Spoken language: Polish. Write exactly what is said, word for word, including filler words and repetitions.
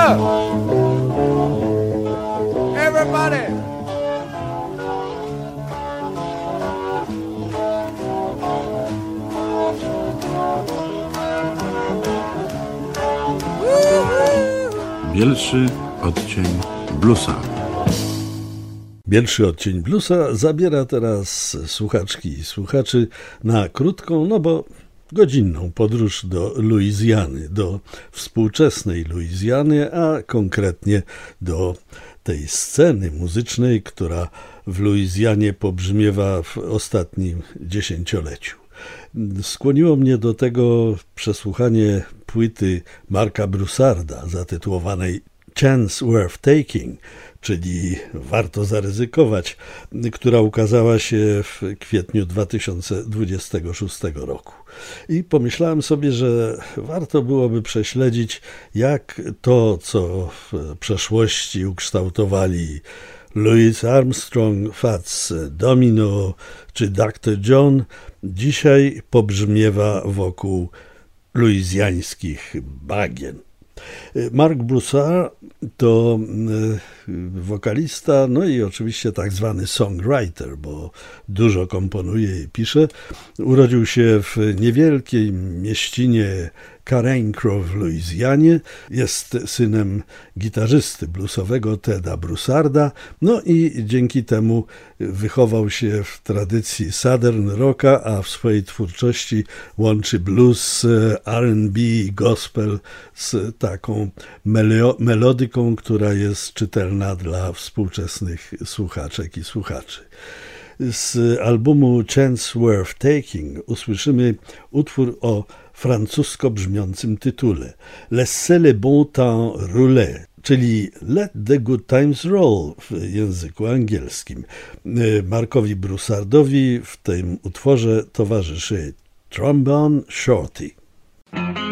up! Everybody! Bielszy odcień bluesa. Bielszy odcień bluesa zabiera teraz słuchaczki i słuchaczy na krótką, no bo godzinną podróż do Luizjany, do współczesnej Luizjany, a konkretnie do tej sceny muzycznej, która w Luizjanie pobrzmiewa w ostatnim dziesięcioleciu. Skłoniło mnie do tego przesłuchanie płyty Marka Broussarda zatytułowanej Chance Worth Taking, czyli Warto zaryzykować, która ukazała się w kwietniu dwa tysiące dwudziestego szóstego roku. I pomyślałem sobie, że warto byłoby prześledzić, jak to, co w przeszłości ukształtowali Louis Armstrong, Fats Domino czy doktor John, dzisiaj pobrzmiewa wokół luizjańskich bagien. Mark Broussard to wokalista, no i oczywiście tak zwany songwriter, bo dużo komponuje i pisze. Urodził się w niewielkiej mieścinie Carencro w Luizjanie. Jest synem gitarzysty bluesowego Teda Broussarda, no i dzięki temu wychował się w tradycji Southern Rocka, a w swojej twórczości łączy blues, R and B, gospel z taką melodyką, która jest czytelna dla współczesnych słuchaczek i słuchaczy. Z albumu Chance Worth Taking usłyszymy utwór o francusko brzmiącym tytule Laissez le bon temps rouler, czyli Let the good times roll w języku angielskim. Markowi Broussardowi w tym utworze towarzyszy trombone Shorty.